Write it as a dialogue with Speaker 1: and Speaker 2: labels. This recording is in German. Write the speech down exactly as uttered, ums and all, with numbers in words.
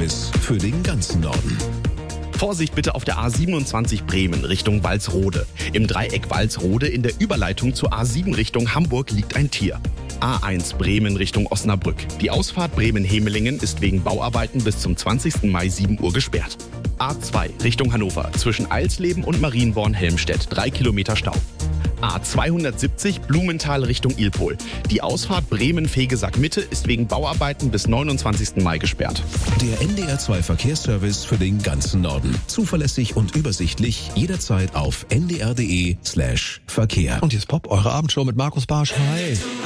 Speaker 1: Verkehrsservice für den ganzen Norden.
Speaker 2: Vorsicht bitte auf der A siebenundzwanzig Bremen Richtung Walsrode. Im Dreieck Walsrode in der Überleitung zur A sieben Richtung Hamburg liegt ein Tier. A eins Bremen Richtung Osnabrück. Die Ausfahrt Bremen-Hemelingen ist wegen Bauarbeiten bis zum zwanzigsten Mai sieben Uhr gesperrt. A zwei Richtung Hannover zwischen Eilsleben und Marienborn-Helmstedt. Drei Kilometer Stau. A zweihundertsiebzig Blumenthal Richtung Ilpol. Die Ausfahrt Bremen-Fegesack-Mitte ist wegen Bauarbeiten bis neunundzwanzigsten Mai gesperrt.
Speaker 1: Der N D R zwei Verkehrsservice für den ganzen Norden. Zuverlässig und übersichtlich, jederzeit auf n d r punkt d e slash Verkehr.
Speaker 3: Und jetzt Pop, eure Abendshow mit Markus Barsch. Hi.